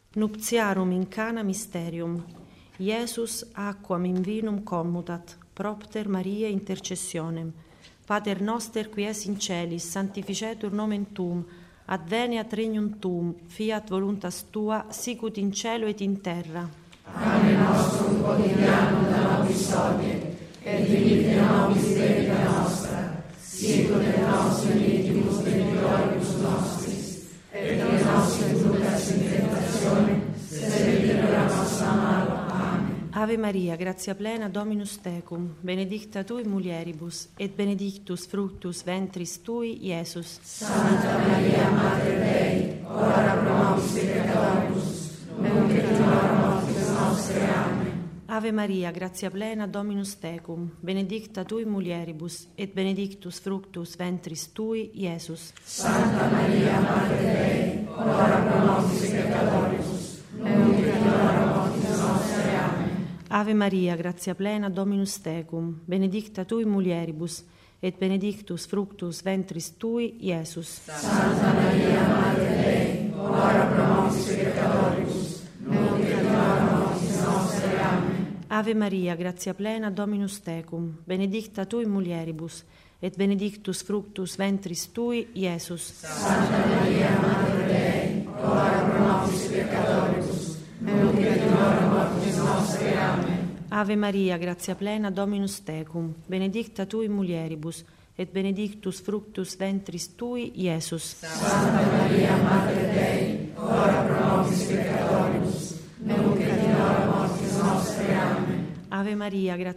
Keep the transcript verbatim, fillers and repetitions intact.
Nuptiarum in Cana mysterium. Iesus aquam in vinum commutat, propter Mariae intercessionem. Pater noster qui es in celis, sanctificetur nomen tuum, adveniat regnum tuum, fiat voluntas tua, sicut in cielo et in terra. Pane nostrum quotidianum da nobis hodie, et dimitte nobis debita nostra, sicut et nos dimittimus debitoribus nostris, et ne nos inducas in tentatione, sed libera nos a malo. Amen. Ave Maria, gratia plena, Dominus tecum, benedicta tui mulieribus, et benedictus fructus ventris tui, Iesus. Santa Maria, Mater Dei, ora pro nobis peccatoribus, nunc et in hora mortis nostre. Amen. Ave Maria, gratia plena, Dominus tecum, benedicta tui mulieribus, et benedictus fructus ventris tui, Iesus. Santa Maria, Mater Dei, ora pro nobis peccatoribus, nunc et in hora mortis nostre. Amen. Ave Maria, gratia plena, Dominus tecum, benedicta tui mulieribus, et benedictus fructus ventris tui, Iesus. Santa Maria, Mater Dei, ora pro nobis peccatoribus, nunc et in hora mortis nostre. Amen. Ave Maria, gratia plena, Dominus tecum, benedicta tui mulieribus, et benedictus fructus ventris tui, Iesus. Santa Maria, Mater Dei, ora pro nobis peccatoribus, nunc et in hora mortis nostre. Amen. Ave Maria, gratia plena, Dominus tecum, benedicta tui mulieribus, et benedictus fructus ventris tui, Iesus. Santa Maria, Mater Dei, ora pro nobis peccatoribus, nunc et in hora mortis nostre. Amen. Ave Maria, gratia